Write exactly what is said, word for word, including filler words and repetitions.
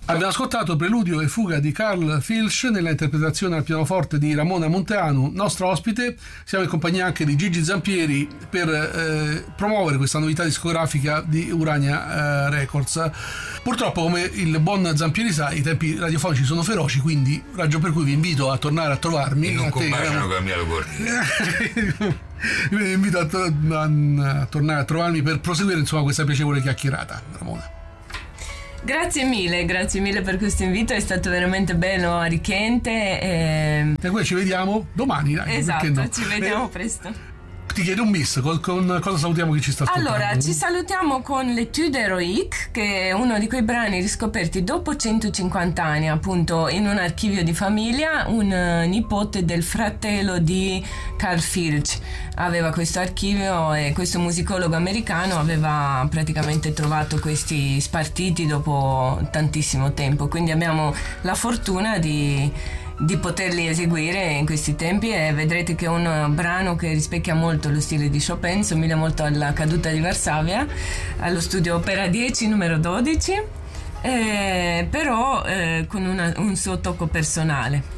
Abbiamo ascoltato Preludio e Fuga di Carl Filch nella interpretazione al pianoforte di Ramona Monteanu, nostro ospite. Siamo in compagnia anche di Gigi Zampieri per eh, promuovere questa novità discografica di Urania eh, Records. Purtroppo, come il buon Zampieri sa, i tempi radiofonici sono feroci, quindi ragione per cui vi invito a tornare a trovarmi. E non a te, combaciano con la mia logorrea. Vi invito a, to- a, a tornare a trovarmi per proseguire insomma questa piacevole chiacchierata, Ramona. Grazie mille, grazie mille per questo invito, è stato veramente bello, arricchente. E, e poi ci vediamo domani, dai, esatto, no? ci vediamo eh, presto. Ti chiedo un miss, con, con cosa salutiamo chi ci sta ascoltando? Allora, ci salutiamo con L'Étude Héroïque, che è uno di quei brani riscoperti dopo centocinquanta anni, appunto in un archivio di famiglia. Un uh, nipote del fratello di Carl Filch aveva questo archivio e questo musicologo americano aveva praticamente trovato questi spartiti dopo tantissimo tempo, quindi abbiamo la fortuna di di poterli eseguire in questi tempi e vedrete che è un brano che rispecchia molto lo stile di Chopin, somiglia molto alla Caduta di Varsavia, allo studio Opera dieci numero dodici, eh, però eh, con una, un suo tocco personale.